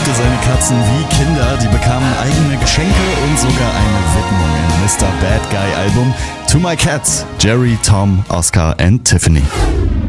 liebte seine Katzen wie Kinder. Die bekamen eigene Geschenke und sogar eine Widmung im Mr. Bad Guy Album. To My Cats, Jerry, Tom, Oscar and Tiffany.